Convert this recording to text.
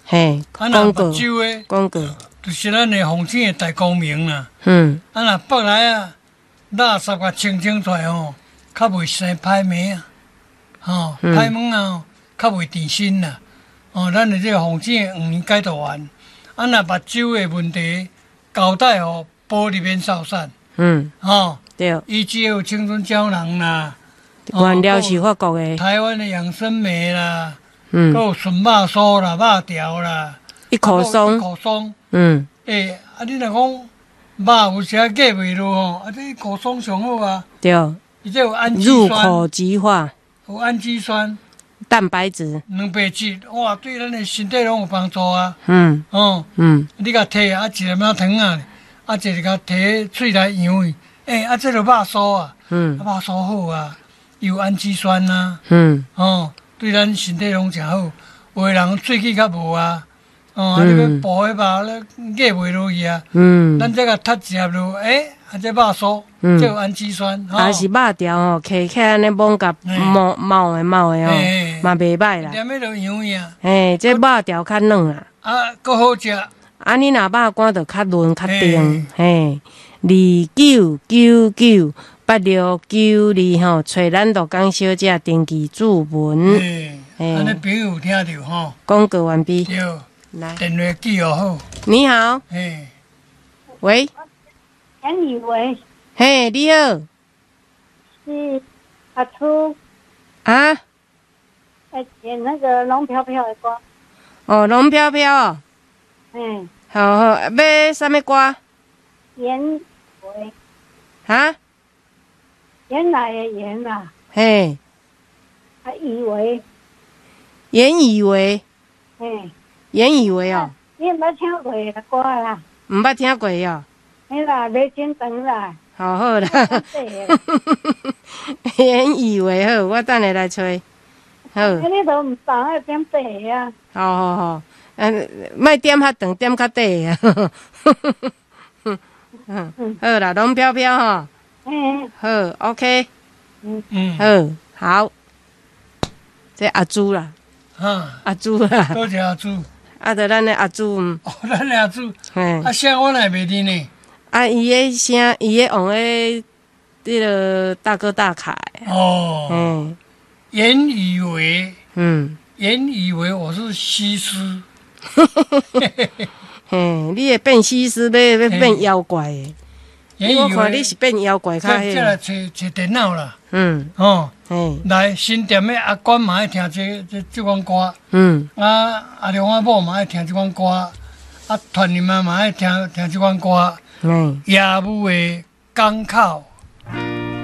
嘿， 啊，那目睭诶， 广告， 就是咱的风景的大光明啦。 嗯， 啊，若北来啊，垃圾甲清清出来吼，较袂生歹霉啊，吼，歹蚊啊，较袂甜身啦。哦，咱的这个风景5年改造完，啊，若目睭的问题，交代吼玻璃免扫散，吼， 对， 伊只有青春胶囊啦， 原料是法国的， 台湾的养生梅啦， 嗯， 还有纯肉酥啦、肉条啦， 一口松， 一口松， 嗯， 啊，你若讲肉有时啊过袂落吼，啊，这一口松上好啊， 对， 伊这有氨基入酸， 口即化， 有氨基酸、 蛋白质， 蛋白质，哇，对咱的身体拢有帮助啊。 嗯， 哦， 嗯， 你甲摕啊，一粒仔糖啊，啊，一个甲摕喙来扬伊，啊，这个肉酥啊，肉酥好啊，有氨基酸啊，哦，对咱身体拢诚好。有的人喙齿较无啊，啊，你要补迄肉咧，压袂落去啊，咱这个踢一下落，啊，这肉酥，这有氨基酸， 啊是肉条吼，摕起来安尼猛甲冒的吼，嘛袂歹啦。 踮迄落扬伊啊， 这肉条较软啊。 啊，搁好食。 啊，你若肉干就较嫩较甜，嘿29998692吼，找咱陆江小姐登记注文。 安尼朋友听着吼。 广告完毕。 对， 来， 电话记号好。 你好，喂， 严以为嘿，你好， 是阿初啊， 演那个龙飘飘的歌。 哦，龙飘飘哦，好好，要啥物歌？ 严以为哈？ 原来的原啦， 嘿， 他以为， 原以为， 嘿， 原以为哦， 你捌听过的歌啦？ 毋捌听过哦。 嘿啦，袂真长啦。 好好啦，原以为好，我等下来吹。好。 你都毋知要点白啊？ 好，莫点较长，点较短啊。好啦，龙飘飘吼。好 ，OK。好。这阿朱啦。阿朱啦。 多谢阿朱。 啊，着咱的阿朱。 哦，咱的阿朱。啊，声我乃袂认呢。 啊，伊个声，伊个往个迄个大哥大凯。 哦。原以为。原以为我是西施。 嘿，你会变西施，要变妖怪的。我看你是变妖怪较迄。 这来找电脑啦。来新店的阿官嘛爱听这款歌。啊，阿龙阿母嘛爱听这款歌。啊，团员嘛爱听这款歌。业务的港口